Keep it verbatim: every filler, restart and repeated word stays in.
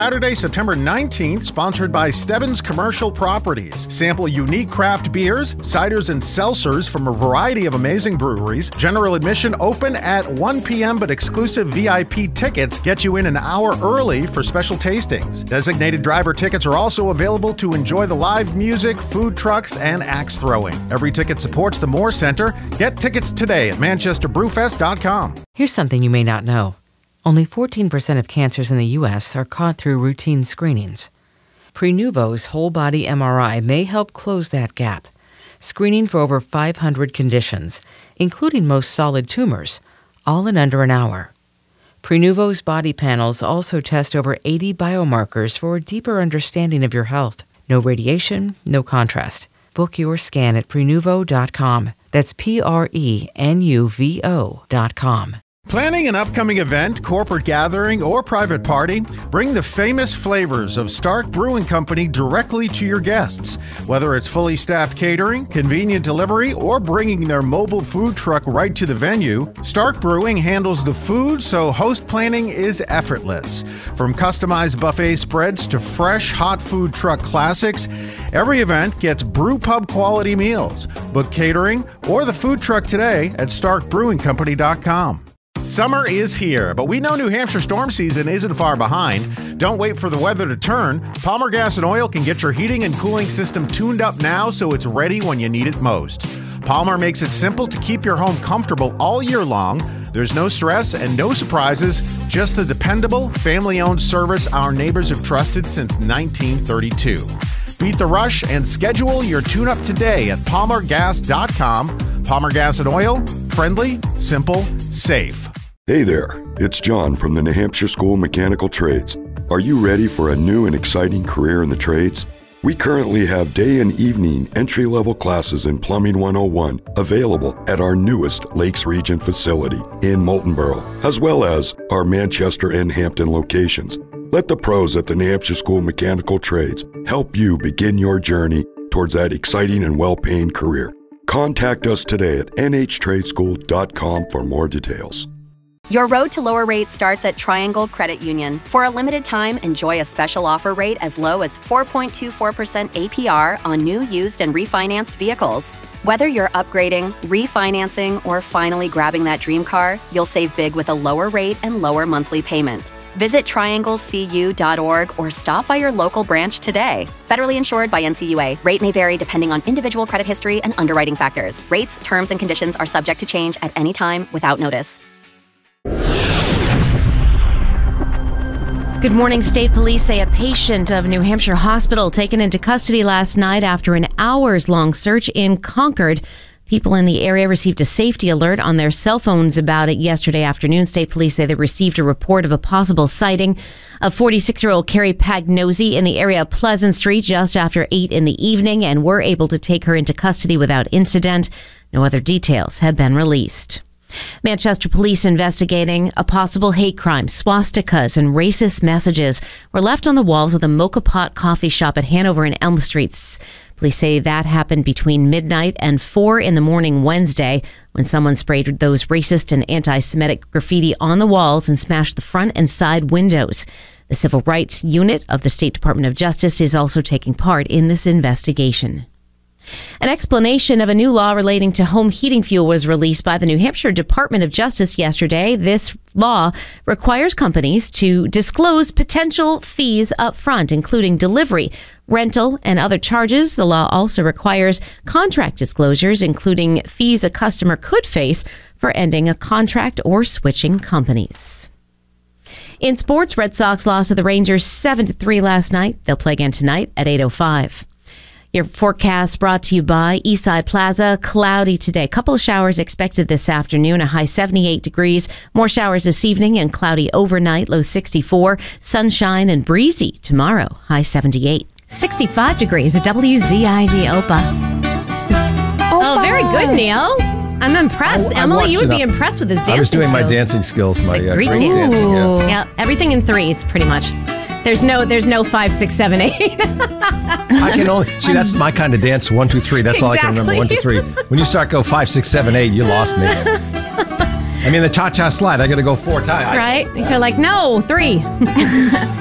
Saturday, September nineteenth, sponsored by Stebbins Commercial Properties. Sample unique craft beers, ciders, and seltzers from a variety of amazing breweries. General admission open at one p.m., but exclusive V I P tickets get you in an hour early for special tastings. Designated driver tickets are also available to enjoy the live music, food trucks, and axe throwing. Every ticket supports the Moore Center. Get tickets today at manchester brewfest dot com. Here's something you may not know. Only fourteen percent of cancers in the U S are caught through routine screenings. Prenuvo's whole-body M R I may help close that gap, screening for over five hundred conditions, including most solid tumors, all in under an hour. Prenuvo's body panels also test over eighty biomarkers for a deeper understanding of your health. No radiation, no contrast. Book your scan at prenuvo dot com. That's P R E N U V O dot com. Planning an upcoming event, corporate gathering, or private party? Bring the famous flavors of Stark Brewing Company directly to your guests. Whether it's fully staffed catering, convenient delivery, or bringing their mobile food truck right to the venue, Stark Brewing handles the food, so host planning is effortless. From customized buffet spreads to fresh, hot food truck classics, every event gets brew pub quality meals. Book catering or the food truck today at stark brewing company dot com. Summer is here, but we know New Hampshire storm season isn't far behind. Don't wait for the weather to turn. Palmer Gas and Oil can get your heating and cooling system tuned up now so it's ready when you need it most. Palmer makes it simple to keep your home comfortable all year long. There's no stress and no surprises, just the dependable, family-owned service our neighbors have trusted since nineteen thirty-two. Beat the rush and schedule your tune-up today at palmer gas dot com. Palmer Gas and Oil, friendly, simple, safe. Hey there, it's John from the New Hampshire School of Mechanical Trades. Are you ready for a new and exciting career in the trades? We currently have day and evening entry-level classes in Plumbing one oh one available at our newest Lakes Region facility in Moultonborough, as well as our Manchester and Hampton locations. Let the pros at the New Hampshire School of Mechanical Trades help you begin your journey towards that exciting and well-paying career. Contact us today at n h trade school dot com for more details. Your road to lower rates starts at Triangle Credit Union. For a limited time, enjoy a special offer rate as low as four point two four percent A P R on new, used, and refinanced vehicles. Whether you're upgrading, refinancing, or finally grabbing that dream car, you'll save big with a lower rate and lower monthly payment. Visit triangle c u dot org or stop by your local branch today. Federally insured by N C U A. Rate may vary depending on individual credit history and underwriting factors. Rates, terms, and conditions are subject to change at any time without notice. Good morning. State police say a patient of New Hampshire Hospital taken into custody last night after an hours-long search in Concord. People in the area received a safety alert on their cell phones about it yesterday afternoon. State police say they received a report of a possible sighting of forty-six-year-old Carrie Pagnosi in the area of Pleasant Street just after eight in the evening and were able to take her into custody without incident. No other details have been released. Manchester police investigating a possible hate crime. Swastikas and racist messages were left on the walls of the Mocha Pot coffee shop at Hanover and Elm Streets. Police say that happened between midnight and four in the morning Wednesday when someone sprayed those racist and anti-Semitic graffiti on the walls and smashed the front and side windows. The Civil Rights Unit of the State Department of Justice is also taking part in this investigation. An explanation of a new law relating to home heating fuel was released by the New Hampshire Department of Justice yesterday. This law requires companies to disclose potential fees up front, including delivery, rental, and other charges. The law also requires contract disclosures, including fees a customer could face for ending a contract or switching companies. In sports, Red Sox lost to the Rangers seven to three last night. They'll play again tonight at eight oh five. Your forecast brought to you by Eastside Plaza. Cloudy today. Couple of showers expected this afternoon. A high seventy-eight degrees. More showers this evening and cloudy overnight. Low sixty-four. Sunshine and breezy tomorrow. High seventy-eight. sixty-five degrees at W Z I D Opa. Oh, very good, Neil. I'm impressed. I, Emily, you would up. be impressed with his dancing I was doing skills. my dancing skills. My Like uh, Greek Greek dancing. dancing. Yeah. Yeah, everything in threes, pretty much. There's no, there's no five, six, seven, eight. I can only see that's my kind of dance. One, two, three. That's all I can remember. One, two, three. When you start go five, six, seven, eight, you lost me. I mean, the cha-cha slide. I got to go four times. Right? You're like, no, three.